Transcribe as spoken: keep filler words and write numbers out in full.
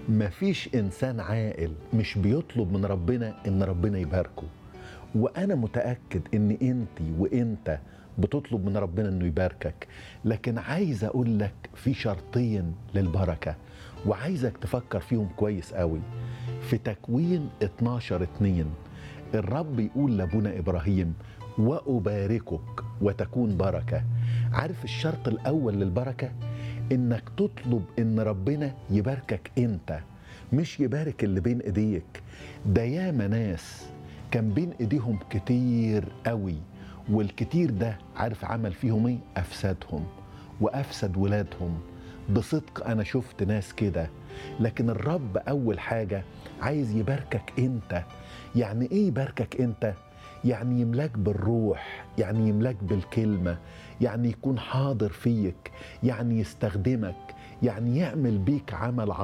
مفيش إنسان عاقل مش بيطلب من ربنا إن ربنا يباركه. وأنا متأكد إن أنتي وأنت بتطلب من ربنا إنه يباركك، لكن عايز أقول لك في شرطين للبركة وعايزك تفكر فيهم كويس قوي. في تكوين اتناشر اتنين الرب يقول لأبونا إبراهيم: وأباركك وتكون بركة. عارف الشرط الأول للبركة؟ إنك تطلب إن ربنا يباركك أنت، مش يبارك اللي بين إيديك. ده ياما ناس كان بين إيديهم كتير قوي، والكتير ده عارف عمل فيهم إيه؟ أفسدهم وأفسد ولادهم. بصدق أنا شفت ناس كده. لكن الرب أول حاجة عايز يباركك أنت. يعني إيه يباركك أنت؟ يعني يملاك بالروح، يعني يملاك بالكلمة، يعني يكون حاضر فيك، يعني يستخدمك، يعني يعمل بيك عمل عظيم.